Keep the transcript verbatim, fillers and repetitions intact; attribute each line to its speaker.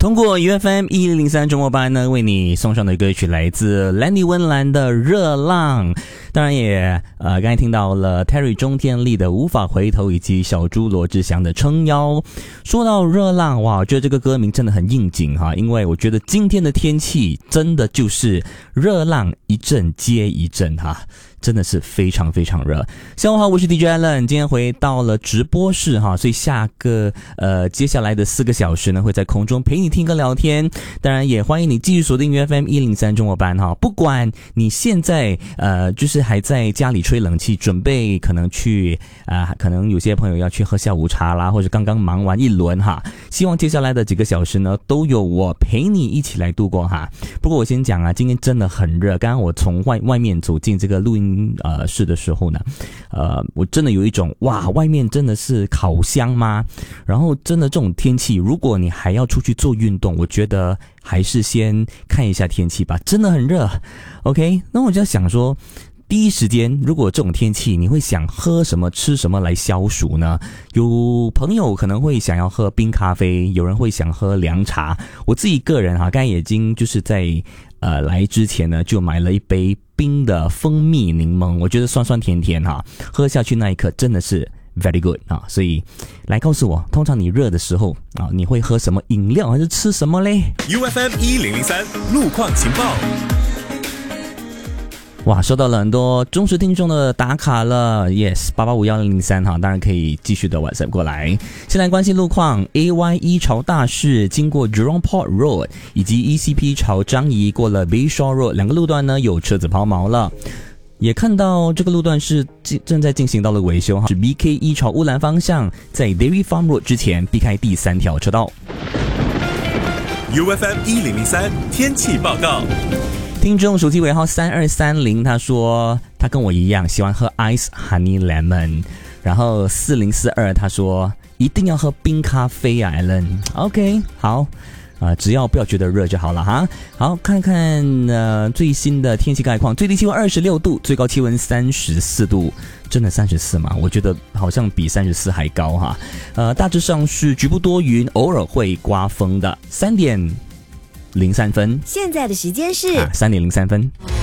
Speaker 1: 通过 U F M 一零零三中国班呢，为你送上的歌曲来自兰妮温岚的《热浪》。当然也呃，刚才听到了 Terry 钟天利的《无法回头》，以及小猪罗志祥的《撑腰》。说到热浪，哇，我觉得这个歌名真的很应景哈，因为我觉得今天的天气真的就是热浪一阵接一阵哈。真的是非常非常热。下午好，我是 D J Allen， 今天回到了直播室哈，所以下个呃接下来的四个小时呢，会在空中陪你听歌聊天。当然也欢迎你继续锁定 U F M 一零三中国班哈，不管你现在呃就是还在家里吹冷气，准备可能去啊、呃，可能有些朋友要去喝下午茶啦，或者刚刚忙完一轮哈。希望接下来的几个小时呢，都有我陪你一起来度过哈。不过我先讲啊，今天真的很热，刚刚我从外外面走进这个录音呃室的时候呢，呃我真的有一种哇，外面真的是烤箱吗？然后真的这种天气，如果你还要出去做运动，我觉得还是先看一下天气吧，真的很热。 OK， 那我就想说，第一时间如果这种天气你会想喝什么吃什么来消暑呢？有朋友可能会想要喝冰咖啡，有人会想喝凉茶。我自己个人哈，刚才已经就是在呃来之前呢，就买了一杯冰的蜂蜜柠檬，我觉得酸酸甜甜哈，喝下去那一刻真的是 very good 啊！所以来告诉我，通常你热的时候啊，你会喝什么饮料还是吃什么嘞
Speaker 2: ？U F M 一零零三路况情报。
Speaker 1: 哇，收到了很多忠实听众的打卡了 ，yes 八八五一零零三哈，当然可以继续的 WhatsApp 过来。先来关心路况 ，A Y E 朝大市经过 Jurong Port Road， 以及 E C P 朝樟宜过了 Bayshore Road 两个路段呢有车子抛锚了。也看到这个路段是正在进行到了维修哈，是 B K 一朝乌兰方向，在 Dairy Farm Road 之前避开第三条车道。
Speaker 2: U F M 一零零三天气报告。
Speaker 1: 听众手机尾号三二三零，他说他跟我一样喜欢喝 Ice Honey Lemon， 然后四零四二他说一定要喝冰咖啡啊 Allen。OK， 好。啊、呃，只要不要觉得热就好了哈。好，看看呃最新的天气概况，最低气温二十六度，最高气温三十四度，真的三十四吗？我觉得好像比三十四还高哈。呃，大致上是局部多云，偶尔会刮风的。三点零三分，
Speaker 3: 现在的时间是
Speaker 1: 啊，三点零三分。